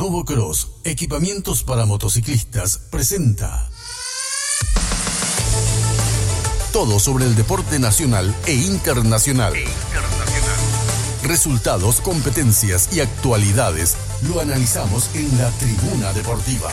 Novo Cross, equipamientos para motociclistas, presenta todo sobre el deporte nacional e internacional. Resultados, competencias y actualidades lo analizamos en la Tribuna Deportiva.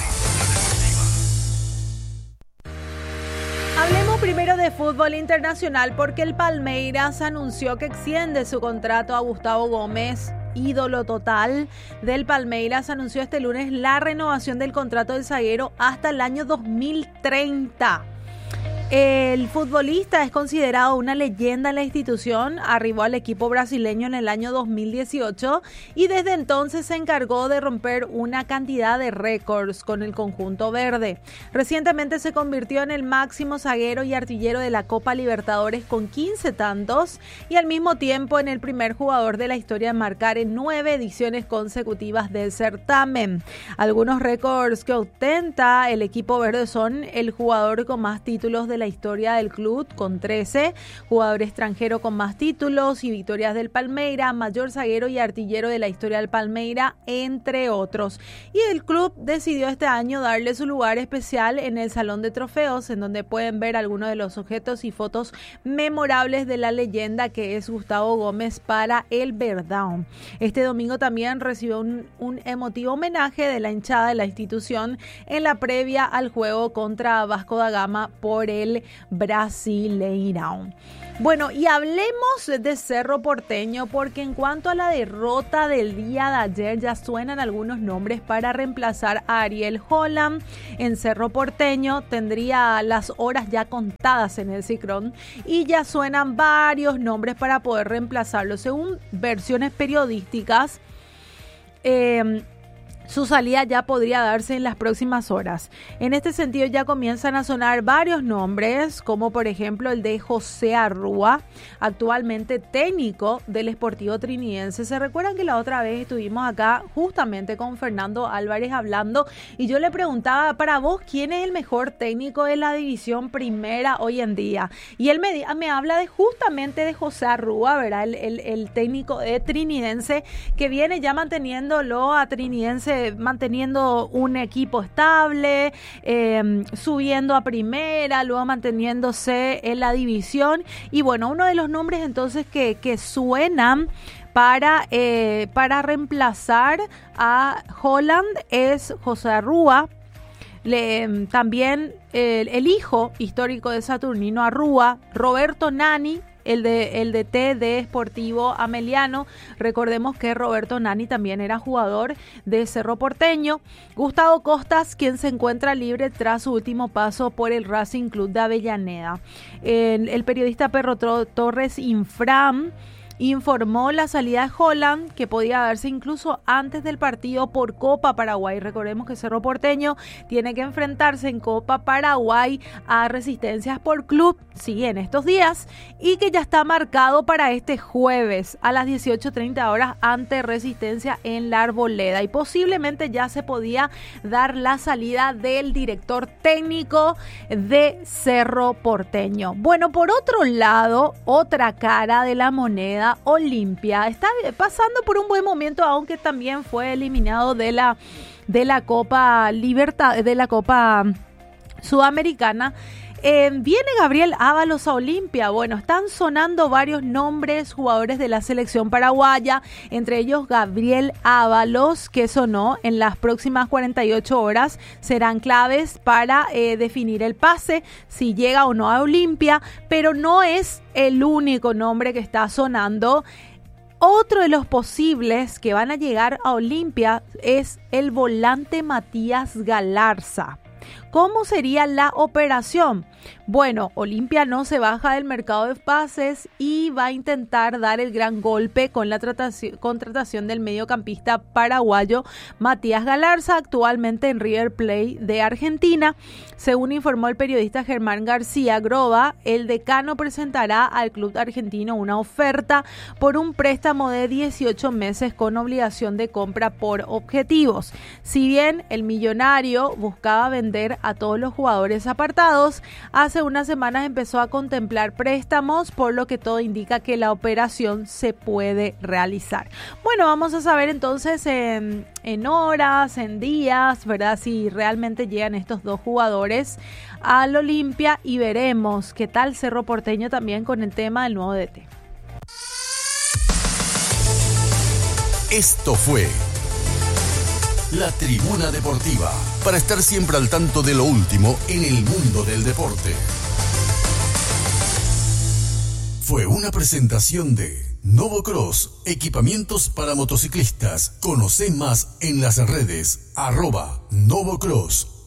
Hablemos primero de fútbol internacional porque el Palmeiras anunció que extiende su contrato a Gustavo Gómez. Ídolo total del Palmeiras anunció este lunes la renovación del contrato del zaguero hasta el año 2030. El futbolista es considerado una leyenda en la institución, arribó al equipo brasileño en el año 2018 y desde entonces se encargó de romper una cantidad de récords con el conjunto verde. Recientemente se convirtió en el máximo zaguero y artillero de la Copa Libertadores con 15 tantos y al mismo tiempo en el primer jugador de la historia en marcar en 9 ediciones consecutivas del certamen. Algunos récords que ostenta el equipo verde son el jugador con más títulos de la historia del club con 13, jugador extranjero con más títulos y victorias del Palmeiras, mayor zaguero y artillero de la historia del Palmeiras, entre otros. Y el club decidió este año darle su lugar especial en el Salón de Trofeos, en donde pueden ver algunos de los objetos y fotos memorables de la leyenda que es Gustavo Gómez para el Verdão. Este domingo también recibió un emotivo homenaje de la hinchada de la institución en la previa al juego contra Vasco da Gama por el Brasileirão. Bueno, y hablemos de Cerro Porteño porque en cuanto a la derrota del día de ayer ya suenan algunos nombres para reemplazar a Ariel Holland. En Cerro Porteño tendría las horas ya contadas en el Ciclón y ya suenan varios nombres para poder reemplazarlo. Según versiones periodísticas, su salida ya podría darse en las próximas horas. En este sentido ya comienzan a sonar varios nombres, como por ejemplo el de José Arrúa, actualmente técnico del Sportivo Trinidense. Se recuerdan que la otra vez estuvimos acá justamente con Fernando Álvarez hablando y yo le preguntaba, para vos, ¿quién es el mejor técnico de la división primera hoy en día? Y él me habla justamente de José Arrúa, ¿verdad? El técnico de Trinidense que viene ya manteniéndolo a Trinidense, manteniendo un equipo estable, subiendo a primera, luego manteniéndose en la división. Y bueno, uno de los nombres entonces que suenan para reemplazar a Holland es José Arrúa. También el hijo histórico de Saturnino Arrúa, Roberto Nani, el DT de Sportivo Ameliano. Recordemos que Roberto Nani también era jugador de Cerro Porteño. Gustavo Costas, quien se encuentra libre tras su último paso por el Racing Club de Avellaneda. El periodista Perro Torres Infram informó la salida de Holland, que podía darse incluso antes del partido por Copa Paraguay. Recordemos que Cerro Porteño tiene que enfrentarse en Copa Paraguay a Resistencia Sport Club, sí, en estos días, y que ya está marcado para este jueves a las 18:30 horas ante Resistencia en la Arboleda. Y posiblemente ya se podía dar la salida del director técnico de Cerro Porteño. Bueno, por otro lado, otra cara de la moneda, Olimpia está pasando por un buen momento, aunque también fue eliminado de la Copa Libertad, de la Copa Sudamericana. Viene Gabriel Ábalos a Olimpia. Bueno, están sonando varios nombres, jugadores de la selección paraguaya, entre ellos Gabriel Ábalos, que sonó en las próximas 48 horas. Serán claves para definir el pase, si llega o no a Olimpia, pero no es el único nombre que está sonando. Otro de los posibles que van a llegar a Olimpia es el volante Matías Galarza. ¿Cómo sería la operación? Bueno, Olimpia no se baja del mercado de pases y va a intentar dar el gran golpe con la contratación del mediocampista paraguayo Matías Galarza, actualmente en River Plate de Argentina. Según informó el periodista Germán García Groba, el decano presentará al club argentino una oferta por un préstamo de 18 meses con obligación de compra por objetivos. Si bien el millonario buscaba vender responder a todos los jugadores apartados. Hace unas semanas empezó a contemplar préstamos, por lo que todo indica que la operación se puede realizar. Bueno, vamos a saber entonces en horas, en días, ¿verdad? Si realmente llegan estos dos jugadores al Olimpia, y veremos qué tal Cerro Porteño también con el tema del nuevo DT. Esto fue La Tribuna Deportiva, para estar siempre al tanto de lo último en el mundo del deporte. Fue una presentación de Novocross, equipamientos para motociclistas. Conoce más en las redes @Novocross.